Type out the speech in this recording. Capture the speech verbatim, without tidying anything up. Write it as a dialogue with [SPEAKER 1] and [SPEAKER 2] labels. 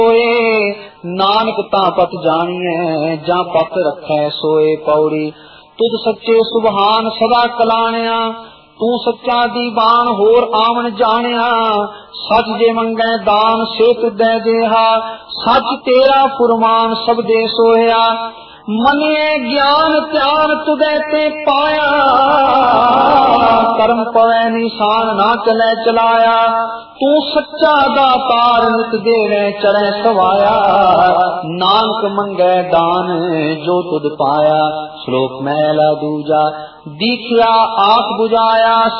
[SPEAKER 1] नानक ता पत जानिए जा पत रखे सोए पौड़ी। तुद सच्चे सुबहान सदा कलाणिया तू सच्चा दीवान होर आवन जानिया। सच जे मंगै दान से तुदै देहा सच तेरा फुरमान सब दे सोया। मनिए ज्ञान ध्यान तुदै ते पाया कर्म पवै निशान ना चलै चलाया। तू सच्चा दातार नित देवे चढ़ै सवाया। नानक मंगै दान जो तुद पाया। श्लोक महला दूजा दीखिया आख बुझाया